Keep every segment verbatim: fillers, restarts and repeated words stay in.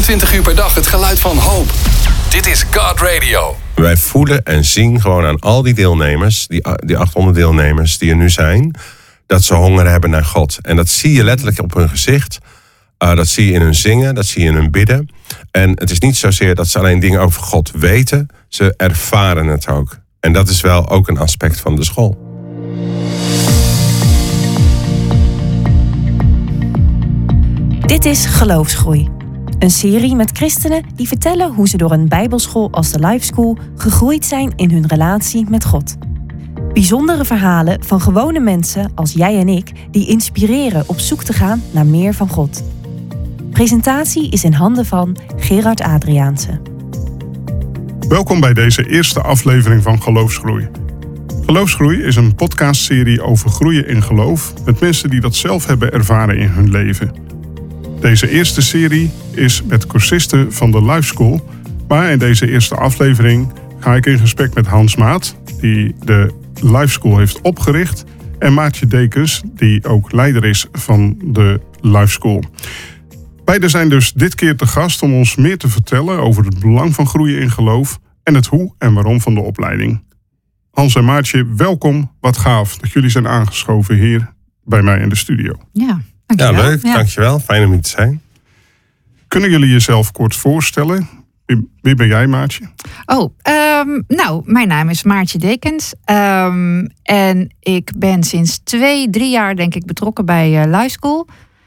vierentwintig uur per dag het geluid van hoop. Dit is God Radio. Wij voelen en zien gewoon aan al die deelnemers, die, die achthonderd deelnemers die er nu zijn, dat ze honger hebben naar God. En dat zie je letterlijk op hun gezicht. Uh, dat zie je in hun zingen, dat zie je in hun bidden. En het is niet zozeer dat ze alleen dingen over God weten, ze ervaren het ook. En dat is wel ook een aspect van de school. Dit is Geloofsgroei. Een serie met christenen die vertellen hoe ze door een bijbelschool als de Life School gegroeid zijn in hun relatie met God. Bijzondere verhalen van gewone mensen als jij en ik die inspireren op zoek te gaan naar meer van God. Presentatie is in handen van Gerard Adriaanse. Welkom bij deze eerste aflevering van Geloofsgroei. Geloofsgroei is een podcastserie over groeien in geloof met mensen die dat zelf hebben ervaren in hun leven. Deze eerste serie is met cursisten van de Life School, maar in deze eerste aflevering ga ik in gesprek met Hans Maat, die de Life School heeft opgericht, en Maartje Dekens, die ook leider is van de Life School. Beiden zijn dus dit keer te gast om ons meer te vertellen over het belang van groeien in geloof en het hoe en waarom van de opleiding. Hans en Maartje, welkom. Wat gaaf dat jullie zijn aangeschoven hier bij mij in de studio. Ja, dankjewel. Ja, leuk. Ja. Dankjewel. Fijn om hier te zijn. Kunnen jullie jezelf kort voorstellen? Wie, wie ben jij, Maartje? Oh, um, nou, mijn naam is Maartje Dekens. Um, en ik ben sinds twee, drie jaar denk ik betrokken bij uh, Life School.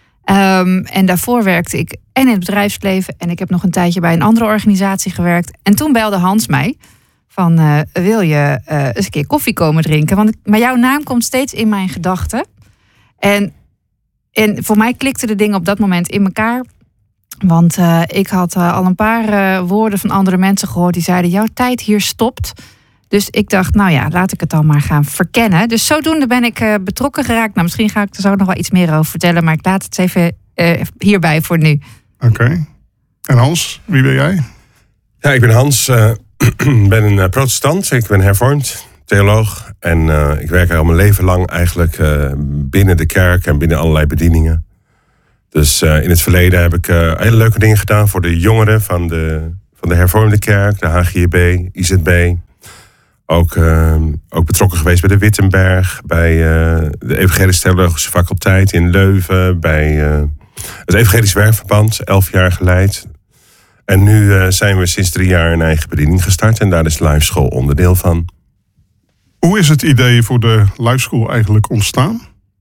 Um, en daarvoor werkte ik en in het bedrijfsleven. En ik heb nog een tijdje bij een andere organisatie gewerkt. En toen belde Hans mij van, uh, wil je uh, eens een keer koffie komen drinken? Want ik, maar jouw naam komt steeds in mijn gedachten. En, en voor mij klikten de dingen op dat moment in elkaar. Want uh, ik had uh, al een paar uh, woorden van andere mensen gehoord die zeiden, jouw tijd hier stopt. Dus ik dacht, nou ja, laat ik het dan maar gaan verkennen. Dus zodoende ben ik uh, betrokken geraakt. Nou, misschien ga ik er zo nog wel iets meer over vertellen, maar ik laat het even uh, hierbij voor nu. Oké. Okay. En Hans, wie ben jij? Ja, ik ben Hans. Ik uh, ben een uh, protestant. Ik ben hervormd, theoloog. En uh, ik werk al mijn leven lang eigenlijk uh, binnen de kerk en binnen allerlei bedieningen. Dus uh, in het verleden heb ik uh, hele leuke dingen gedaan voor de jongeren van de, van de hervormde kerk, de H G I B, I Z B. Ook, uh, ook betrokken geweest bij de Wittenberg, bij uh, de Evangelische Theologische Faculteit in Leuven, bij uh, het Evangelisch Werkverband, elf jaar geleid. En nu uh, zijn we sinds drie jaar een eigen bediening gestart en daar is de Life School onderdeel van. Hoe is het idee voor de Life School eigenlijk ontstaan?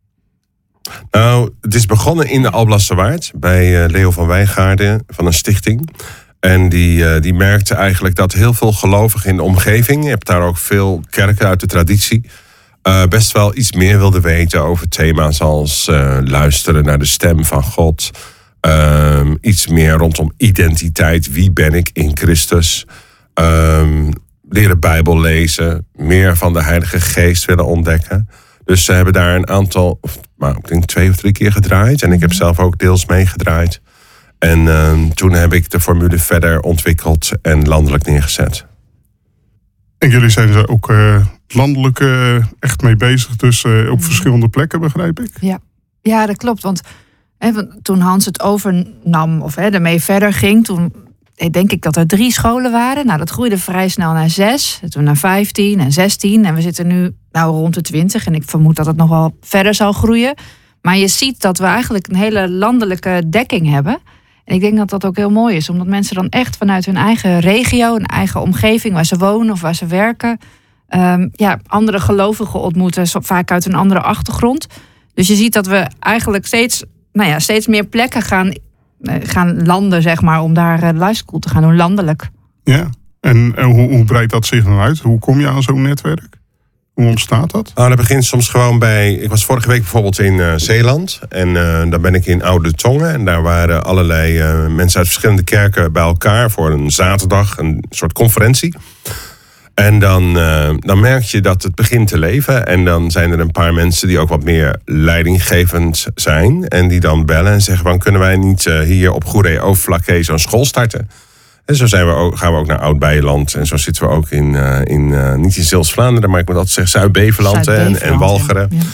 Nou, het is begonnen in de Alblasserwaard bij uh, Leo van Wijngaarden van een stichting. En die, uh, die merkte eigenlijk dat heel veel gelovigen in de omgeving, je hebt daar ook veel kerken uit de traditie, uh, best wel iets meer wilden weten over thema's als uh, luisteren naar de stem van God. Uh, iets meer rondom identiteit, wie ben ik in Christus. Uh, leren Bijbel lezen, meer van de Heilige Geest willen ontdekken. Dus ze hebben daar een aantal, maar ik denk twee of drie keer gedraaid. En ik heb zelf ook deels meegedraaid. En uh, toen heb ik de formule verder ontwikkeld en landelijk neergezet. En jullie zijn er ook uh, landelijk uh, echt mee bezig, dus uh, op verschillende plekken, begrijp ik? Ja, ja dat klopt. Want hè, toen Hans het overnam of hè, ermee verder ging, toen denk ik dat er drie scholen waren. Nou, dat groeide vrij snel naar zes, toen naar vijftien en zestien. En we zitten nu nou rond de twintig en ik vermoed dat het nog wel verder zal groeien. Maar je ziet dat we eigenlijk een hele landelijke dekking hebben. En ik denk dat dat ook heel mooi is, omdat mensen dan echt vanuit hun eigen regio, hun eigen omgeving waar ze wonen of waar ze werken, um, ja, andere gelovigen ontmoeten, vaak uit een andere achtergrond. Dus je ziet dat we eigenlijk steeds, nou ja, steeds meer plekken gaan, uh, gaan landen, zeg maar, om daar uh, Life School te gaan doen, landelijk. Ja, en, en hoe, hoe breidt dat zich dan uit? Hoe kom je aan zo'n netwerk? Hoe ontstaat dat? Nou, dat begint soms gewoon bij. Ik was vorige week bijvoorbeeld in uh, Zeeland. En uh, dan ben ik in Oude Tongen. En daar waren allerlei uh, mensen uit verschillende kerken bij elkaar voor een zaterdag, een soort conferentie. En dan, uh, dan merk je dat het begint te leven. En dan zijn er een paar mensen die ook wat meer leidinggevend zijn. En die dan bellen en zeggen van, kunnen wij niet uh, hier op Goeree Overflakkee zo'n school starten? En zo zijn we ook, gaan we ook naar Oud-Beijerland. En zo zitten we ook in, uh, in uh, niet in Zeeuws-Vlaanderen, maar ik moet altijd zeggen Zuid-Beverland en, en Walcheren. Ja.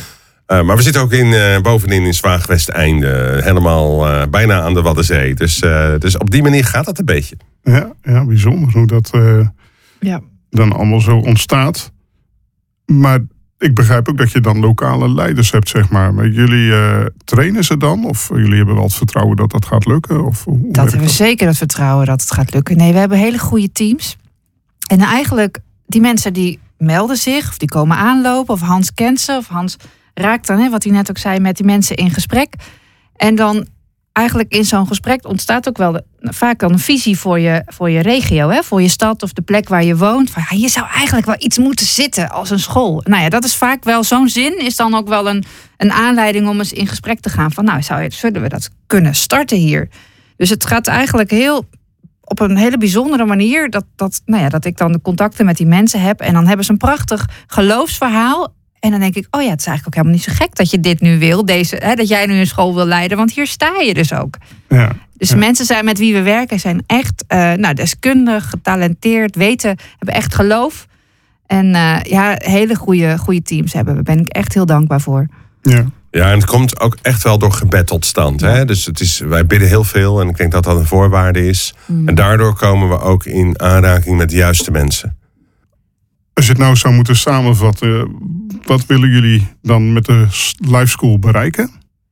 Uh, maar we zitten ook in, uh, bovenin in Zwaagwesteinde. Helemaal uh, bijna aan de Waddenzee. Dus, uh, dus op die manier gaat het een beetje. Ja, ja bijzonder hoe dat uh, ja. dan allemaal zo ontstaat. Maar ik begrijp ook dat je dan lokale leiders hebt, zeg maar. Maar jullie uh, trainen ze dan? Of jullie hebben wel het vertrouwen dat dat gaat lukken? Of hoe dat hebben we dat? zeker het vertrouwen dat het gaat lukken. Nee, we hebben hele goede teams. En eigenlijk, die mensen die melden zich, of die komen aanlopen, of Hans kent ze, of Hans raakt dan, hè, wat hij net ook zei, met die mensen in gesprek. En dan eigenlijk in zo'n gesprek ontstaat ook wel de, vaak dan een visie voor je, voor je regio, hè, voor je stad of de plek waar je woont. Van, ja, hier zou eigenlijk wel iets moeten zitten als een school. Nou ja, dat is vaak wel, zo'n zin is dan ook wel een, een aanleiding om eens in gesprek te gaan. Van nou, zou, zullen we dat kunnen starten hier? Dus het gaat eigenlijk heel op een hele bijzondere manier dat, dat, nou ja, dat ik dan de contacten met die mensen heb. En dan hebben ze een prachtig geloofsverhaal. En dan denk ik, oh ja, het is eigenlijk ook helemaal niet zo gek dat je dit nu wil. Deze, hè, dat jij nu een school wil leiden, want hier sta je dus ook. Ja, dus ja. mensen zijn met wie we werken zijn echt uh, nou, deskundig, getalenteerd, weten, hebben echt geloof. En uh, ja, hele goede, goede teams hebben we. Daar ben ik echt heel dankbaar voor. Ja. Ja, en het komt ook echt wel door gebed tot stand. Hè? Dus het is, wij bidden heel veel en ik denk dat dat een voorwaarde is. Mm. En daardoor komen we ook in aanraking met de juiste mensen. Als je het nou zou moeten samenvatten, wat willen jullie dan met de Life School bereiken?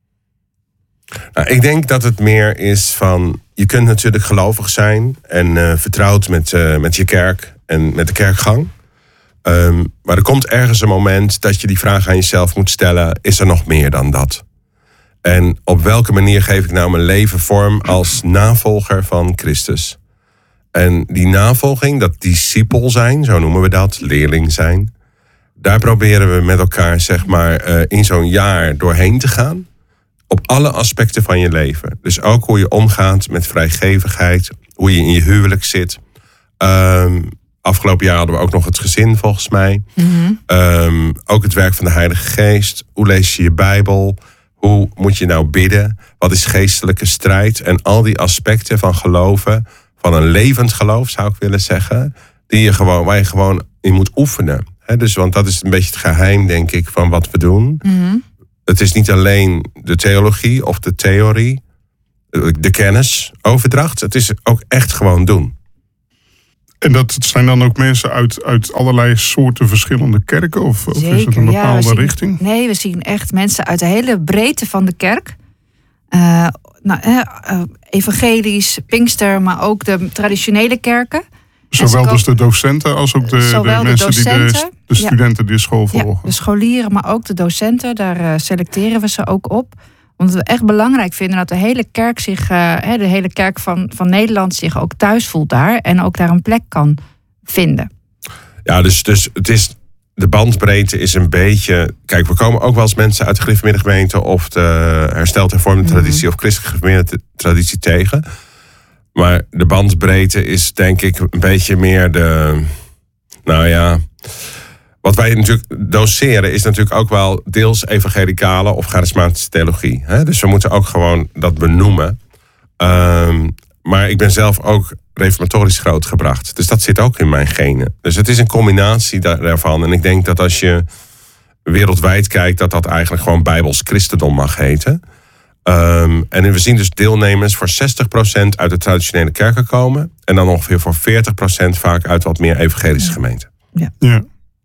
Nou, ik denk dat het meer is van, je kunt natuurlijk gelovig zijn en uh, vertrouwd met, uh, met je kerk en met de kerkgang. Um, maar er komt ergens een moment dat je die vraag aan jezelf moet stellen, is er nog meer dan dat? En op welke manier geef ik nou mijn leven vorm als navolger van Christus? En die navolging, dat discipel zijn, zo noemen we dat, leerling zijn. Daar proberen we met elkaar zeg maar uh, in zo'n jaar doorheen te gaan. Op alle aspecten van je leven. Dus ook hoe je omgaat met vrijgevigheid, hoe je in je huwelijk zit. Um, afgelopen jaar hadden we ook nog het gezin volgens mij. Mm-hmm. Um, ook het werk van de Heilige Geest. Hoe lees je je Bijbel? Hoe moet je nou bidden? Wat is geestelijke strijd? En al die aspecten van geloven, van een levend geloof zou ik willen zeggen, die je gewoon, waar je gewoon in moet oefenen. He, dus, want dat is een beetje het geheim, denk ik, van wat we doen. Mm-hmm. Het is niet alleen de theologie of de theorie, de kennisoverdracht. Het is ook echt gewoon doen. En dat zijn dan ook mensen uit, uit allerlei soorten verschillende kerken? Of, of is het een bepaalde ja, zien, richting? Nee, we zien echt mensen uit de hele breedte van de kerk. Uh, nou, uh, evangelisch, Pinkster, maar ook de traditionele kerken. Zowel dus de docenten als ook de, de mensen de die de, de studenten ja. die school volgen. Ja, de scholieren, maar ook de docenten. Daar uh, selecteren we ze ook op. Omdat we echt belangrijk vinden dat de hele kerk zich, uh, de hele kerk van, van Nederland zich ook thuis voelt daar. En ook daar een plek kan vinden. Ja, dus, dus het is, de bandbreedte is een beetje. Kijk, we komen ook wel eens mensen uit de gereformeerde gemeente of de hersteld hervormde mm-hmm. traditie of christelijk gereformeerde traditie tegen. Maar de bandbreedte is denk ik een beetje meer de. Nou ja. Wat wij natuurlijk doseren is natuurlijk ook wel deels evangelicale of charismatische theologie. Hè? Dus we moeten ook gewoon dat benoemen. Um, maar ik ben zelf ook reformatorisch grootgebracht. Dus dat zit ook in mijn genen. Dus het is een combinatie daarvan. En ik denk dat als je wereldwijd kijkt, dat dat eigenlijk gewoon bijbels christendom mag heten. Um, en we zien dus deelnemers voor zestig procent uit de traditionele kerken komen. En dan ongeveer voor veertig procent vaak uit wat meer evangelische gemeenten. Ja. ja.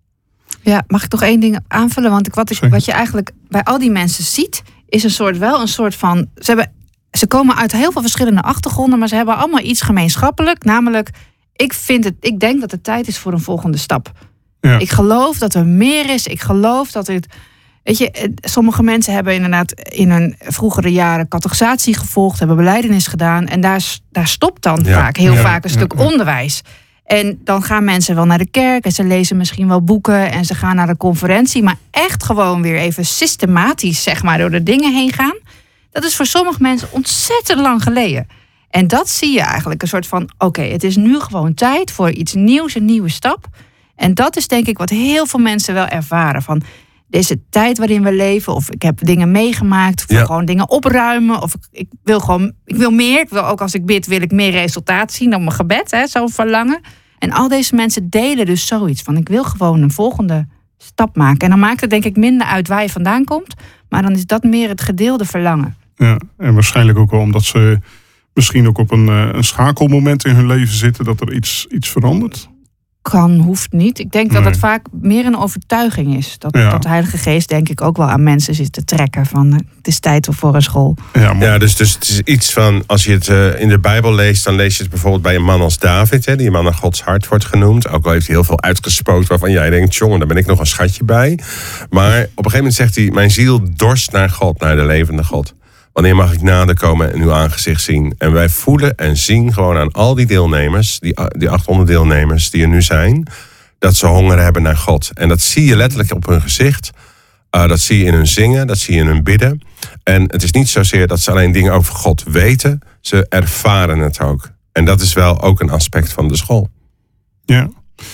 Ja, mag ik nog één ding aanvullen? Want wat, ik, wat je eigenlijk bij al die mensen ziet, is een soort wel een soort van. Ze, hebben, ze komen uit heel veel verschillende achtergronden, maar ze hebben allemaal iets gemeenschappelijk. Namelijk, ik, vind het, ik denk dat het tijd is voor een volgende stap. Ja. Ik geloof dat er meer is. Ik geloof dat het. Weet je, sommige mensen hebben inderdaad in hun vroegere jaren catechisatie gevolgd, hebben belijdenis gedaan. En daar, daar stopt dan ja. vaak heel ja. vaak een ja. stuk ja. onderwijs. En dan gaan mensen wel naar de kerk en ze lezen misschien wel boeken en ze gaan naar de conferentie. Maar echt gewoon weer even systematisch zeg maar door de dingen heen gaan. Dat is voor sommige mensen ontzettend lang geleden. En dat zie je eigenlijk een soort van, oké, okay, het is nu gewoon tijd voor iets nieuws, een nieuwe stap. En dat is denk ik wat heel veel mensen wel ervaren van deze tijd waarin we leven. Of ik heb dingen meegemaakt, of ja. gewoon dingen opruimen. Of ik, ik wil gewoon, ik wil meer. Ik wil ook als ik bid, wil ik meer resultaat zien dan mijn gebed, hè, zo'n verlangen. En al deze mensen delen dus zoiets van, ik wil gewoon een volgende stap maken. En dan maakt het denk ik minder uit waar je vandaan komt. Maar dan is dat meer het gedeelde verlangen. Ja, en waarschijnlijk ook wel omdat ze misschien ook op een, een schakelmoment in hun leven zitten. Dat er iets, iets verandert. Kan, hoeft niet. Ik denk dat Nee. het vaak meer een overtuiging is. Dat, Ja. dat de Heilige Geest denk ik ook wel aan mensen zit te trekken. Van het is tijd voor een school. Ja, maar, Ja, dus, dus het is iets van, als je het uh, in de Bijbel leest, dan lees je het bijvoorbeeld bij een man als David, hè, die een man naar Gods hart wordt genoemd. Ook al heeft hij heel veel uitgesproken waarvan jij denkt, jongen, daar ben ik nog een schatje bij. Maar op een gegeven moment zegt hij, mijn ziel dorst naar God, naar de levende God. Wanneer mag ik nader komen en uw aangezicht zien? En wij voelen en zien gewoon aan al die deelnemers, die, die achthonderd deelnemers die er nu zijn, dat ze honger hebben naar God. En dat zie je letterlijk op hun gezicht. Uh, dat zie je in hun zingen, dat zie je in hun bidden. En het is niet zozeer dat ze alleen dingen over God weten. Ze ervaren het ook. En dat is wel ook een aspect van de school. ja.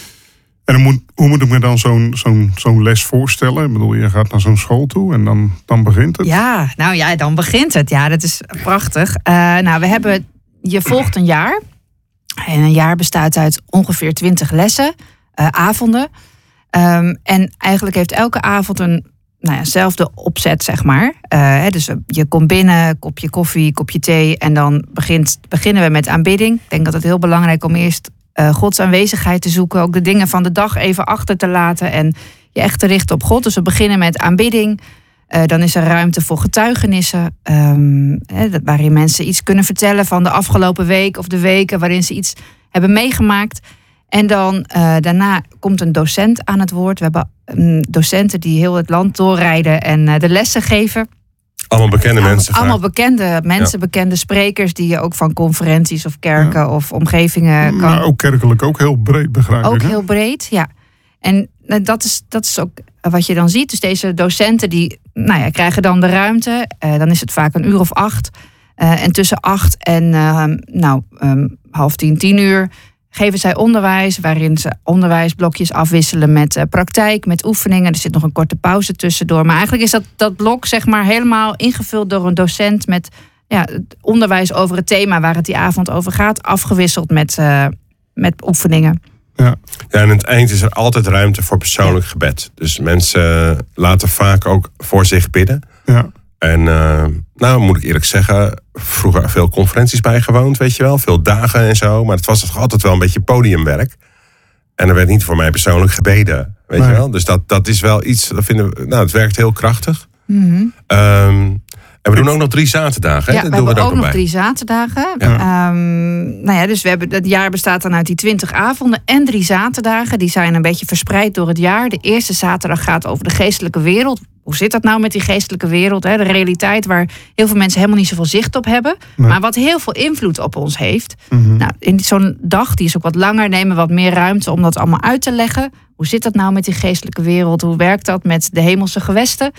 En dan moet, hoe moet ik me dan zo'n, zo'n, zo'n les voorstellen? Ik bedoel, je gaat naar zo'n school toe en dan, dan begint het. Ja, nou ja, dan begint het. Ja, dat is prachtig. Uh, nou, we hebben, je volgt een jaar. En een jaar bestaat uit ongeveer twintig lessen, uh, avonden. Um, en eigenlijk heeft elke avond een nou ja, zelfde opzet, zeg maar. Uh, dus je komt binnen, kopje koffie, kopje thee. En dan begint, beginnen we met aanbidding. Ik denk dat het heel belangrijk om eerst uh, Gods aanwezigheid te zoeken. Ook de dingen van de dag even achter te laten. En je echt te richten op God. Dus we beginnen met aanbidding. Uh, dan is er ruimte voor getuigenissen. Um, hè, waarin mensen iets kunnen vertellen van de afgelopen week. Of de weken waarin ze iets hebben meegemaakt. En dan uh, daarna komt een docent aan het woord. We hebben um, docenten die heel het land doorrijden en uh, de lessen geven. Allemaal bekende Allemaal, mensen. allemaal vaak. bekende mensen, Ja. bekende sprekers die je ook van conferenties of kerken Ja. of omgevingen kan. Maar ook kerkelijk ook heel breed, begrijp ik. Ook hè? heel breed, ja. En uh, dat is, dat is ook wat je dan ziet. Dus deze docenten die nou ja, krijgen dan de ruimte. Uh, dan is het vaak een uur of acht. Uh, en tussen acht en uh, nou, um, half tien, tien uur geven zij onderwijs, waarin ze onderwijsblokjes afwisselen met uh, praktijk, met oefeningen. Er zit nog een korte pauze tussendoor. Maar eigenlijk is dat, dat blok zeg maar helemaal ingevuld door een docent met ja, het onderwijs over het thema waar het die avond over gaat, afgewisseld met, uh, met oefeningen. Ja. Ja, en aan het eind is er altijd ruimte voor persoonlijk Ja. gebed. Dus mensen laten vaak ook voor zich bidden. Ja. En uh, nou, moet ik eerlijk zeggen, vroeger veel conferenties bijgewoond, weet je wel. Veel dagen en zo. Maar het was toch altijd wel een beetje podiumwerk. En er werd niet voor mij persoonlijk gebeden, weet Nee. je wel. Dus dat, dat is wel iets, dat vinden we, nou, het werkt heel krachtig. Mm-hmm. Um, en we doen ook nog drie zaterdagen, hè? Ja, Dat we doen we hebben er ook ook nog nog bij. drie zaterdagen. Ja. Um, nou ja, dus we hebben, het jaar bestaat dan uit die twintig avonden en drie zaterdagen. Die zijn een beetje verspreid door het jaar. De eerste zaterdag gaat over de geestelijke wereld. Hoe zit dat nou met die geestelijke wereld? Hè? De realiteit waar heel veel mensen helemaal niet zoveel zicht op hebben. Nee. Maar wat heel veel invloed op ons heeft. Mhm. Nou, in zo'n dag, die is ook wat langer, nemen we wat meer ruimte om dat allemaal uit te leggen. Hoe zit dat nou met die geestelijke wereld? Hoe werkt dat met de hemelse gewesten?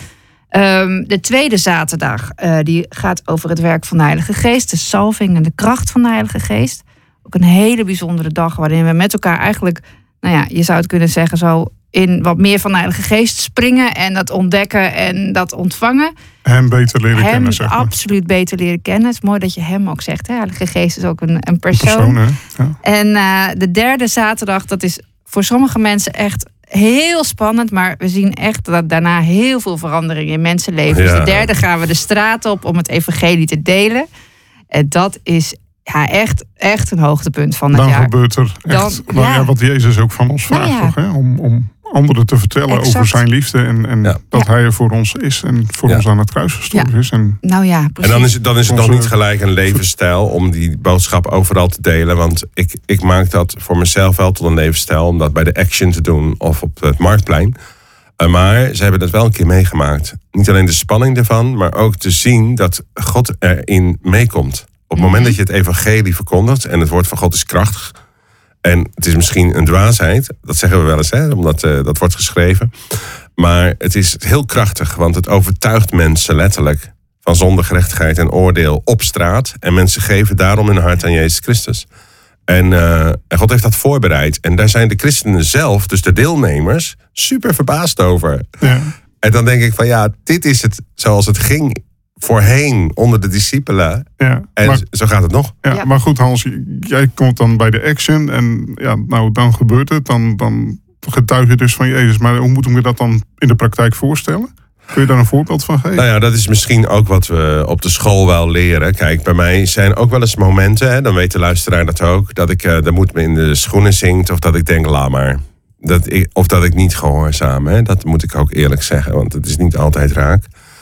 Um, de tweede zaterdag uh, die gaat over het werk van de Heilige Geest. De salving en de kracht van de Heilige Geest. Ook een hele bijzondere dag waarin we met elkaar eigenlijk, nou ja, je zou het kunnen zeggen zo, in wat meer van de Heilige Geest springen en dat ontdekken en dat ontvangen. Hem beter leren Hem kennen, zeg maar. absoluut beter leren kennen. Het is mooi dat je hem ook zegt. Hè? Heilige Geest is ook een, een persoon. Persoon, hè? Ja. En uh, de derde zaterdag, dat is voor sommige mensen echt heel spannend. Maar we zien echt dat daarna heel veel verandering in mensenlevens. Ja. Dus de derde gaan we de straat op om het evangelie te delen. En dat is ja, echt, echt een hoogtepunt van het Dan jaar. gebeurt er echt Dan- nou ja, ja. wat Jezus ook van ons vraagt. Nou ja. Toch, hè? Om, om anderen te vertellen Exact. over zijn liefde. En, en Ja. dat Ja. hij er voor ons is. En voor Ja. ons aan het kruis gestorven is. En Nou ja, En precies. dan is het, dan is het nog Onze- niet gelijk een levensstijl om die boodschap overal te delen. Want ik, ik maak dat voor mezelf wel tot een levensstijl om dat bij de Action te doen of op het Marktplein. Uh, maar ze hebben het wel een keer meegemaakt. Niet alleen de spanning ervan, maar ook te zien dat God erin meekomt. Op het moment dat je het evangelie verkondigt en het woord van God is krachtig. En het is misschien een dwaasheid, dat zeggen we wel eens, hè, omdat uh, dat wordt geschreven. Maar het is heel krachtig, want het overtuigt mensen letterlijk van zonde, gerechtigheid en oordeel op straat. En mensen geven daarom hun hart aan Jezus Christus. En, uh, en God heeft dat voorbereid. En daar zijn de christenen zelf, dus de deelnemers, super verbaasd over. ja. En dan denk ik van ja, dit is het zoals het ging voorheen onder de discipelen. Ja. En Maar, zo gaat het nog. ja, Ja. maar goed, Hans, jij komt dan bij de Action. En ja, nou, dan gebeurt het. Dan, dan getuig je dus van Jezus. Maar hoe moet ik me dat dan in de praktijk voorstellen? Kun je daar een voorbeeld van geven? Nou ja, dat is misschien ook wat we op de school wel leren. Kijk, bij mij zijn ook wel eens momenten, hè, dan weet de luisteraar dat ook, dat ik uh, de moed me in de schoenen zinkt of dat ik denk, laat maar. Dat ik, of dat ik niet gehoorzaam. Hè. Dat moet ik ook eerlijk zeggen, want het is niet altijd raak.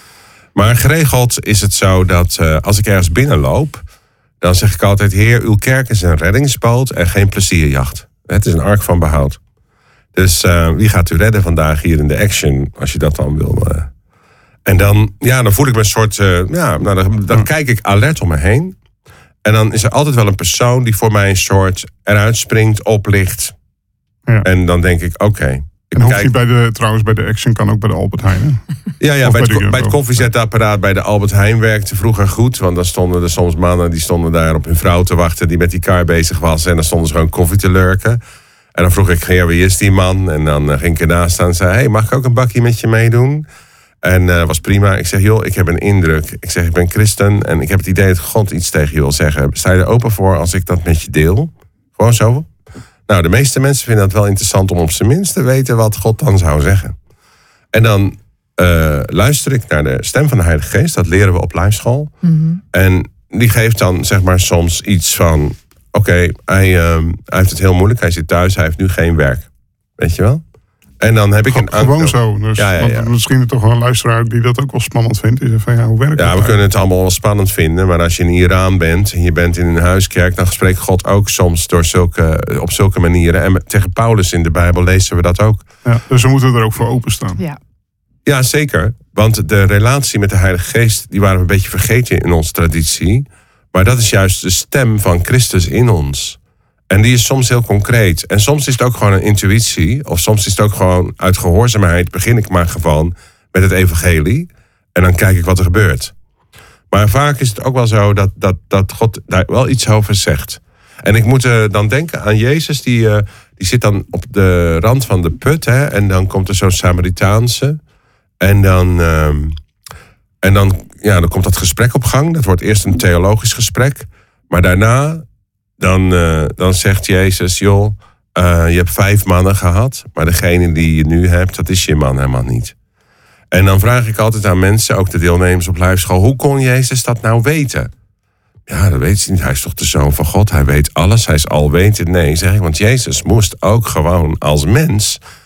Maar geregeld is het zo dat uh, als ik ergens binnenloop, dan zeg ik altijd, Heer, uw kerk is een reddingsboot en geen plezierjacht. Het is een ark van behoud. Dus uh, wie gaat u redden vandaag hier in de action, als je dat dan wil. Uh. En dan, ja, dan voel ik me een soort, uh, ja, nou, dan, dan kijk ik alert om me heen. En dan is er altijd wel een persoon die voor mij een soort eruit springt, oplicht. Ja. En dan denk ik, oké. Okay, en hoeft niet bij de, trouwens bij de Action, kan ook bij de Albert Heijn. Hè? Ja, ja bij, bij, het, bij het koffiezetapparaat bij de Albert Heijn werkte vroeger goed. Want dan stonden er soms mannen die stonden daar op hun vrouw te wachten, die met die kar bezig was. En dan stonden ze gewoon koffie te lurken. En dan vroeg ik, ja, wie is die man? En dan uh, ging ik ernaast staan en zei, hey, mag ik ook een bakje met je meedoen? En uh, was prima. Ik zeg, joh, ik heb een indruk. Ik zeg, ik ben christen en ik heb het idee dat God iets tegen je wil zeggen. Sta je er open voor als ik dat met je deel? Gewoon zo. Nou, de meeste mensen vinden het wel interessant om op zijn minst te weten wat God dan zou zeggen. En dan uh, luister ik naar de stem van de Heilige Geest. Dat leren we op lijfschool. Mm-hmm. En die geeft dan zeg maar soms iets van, oké, okay, hij, uh, hij heeft het heel moeilijk. Hij zit thuis, hij heeft nu geen werk. Weet je wel? En dan heb ik een Gewoon anker. Zo. Dus, ja, ja, ja. Want misschien er toch wel een luisteraar die dat ook wel spannend vindt. Die zegt van, ja, hoe werkt ja, dat? we kunnen het allemaal wel spannend vinden. Maar als je in Iran bent en je bent in een huiskerk, dan spreekt God ook soms door zulke, op zulke manieren. En tegen Paulus in de Bijbel lezen we dat ook. Ja, dus we moeten er ook voor openstaan. Ja. Ja, zeker. Want de relatie met de Heilige Geest, die waren we een beetje vergeten in onze traditie. Maar dat is juist de stem van Christus in ons. En die is soms heel concreet. En soms is het ook gewoon een intuïtie. Of soms is het ook gewoon uit gehoorzaamheid. Begin ik maar gewoon met het evangelie. En dan kijk ik wat er gebeurt. Maar vaak is het ook wel zo dat, dat, dat God daar wel iets over zegt. En ik moet uh, dan denken aan Jezus. Die, uh, die zit dan op de rand van de put. Hè, en dan komt er zo'n Samaritaanse. En dan, uh, en dan, ja, dan komt dat gesprek op gang. Dat wordt eerst een theologisch gesprek. Maar daarna... Dan, uh, dan zegt Jezus, joh, uh, je hebt vijf mannen gehad, maar degene die je nu hebt, dat is je man helemaal niet. En dan vraag ik altijd aan mensen, ook de deelnemers op lijfschool, hoe kon Jezus dat nou weten? Ja, dat weet ze niet. Hij is toch de Zoon van God, hij weet alles, hij is alwetend. Nee, zeg ik, want Jezus moest ook gewoon als mens